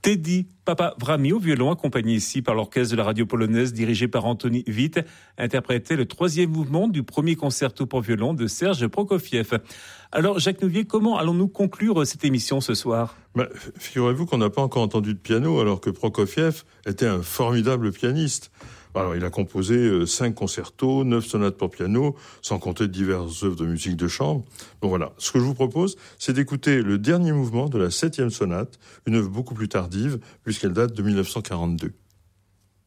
Teddy Papavrami au violon, accompagné ici par l'orchestre de la radio polonaise dirigé par Antoni Witt, interprétait le 3e mouvement du premier concerto pour violon de Serge Prokofiev. Alors Jacques Nouvier, comment allons-nous conclure cette émission ce soir ? Figurez-vous qu'on n'a pas encore entendu de piano alors que Prokofiev était un formidable pianiste. Alors, il a composé 5 concertos, 9 sonates pour piano, sans compter diverses œuvres de musique de chambre. Bon voilà, ce que je vous propose, c'est d'écouter le dernier mouvement de la 7e sonate, une œuvre beaucoup plus tardive, puisqu'elle date de 1942.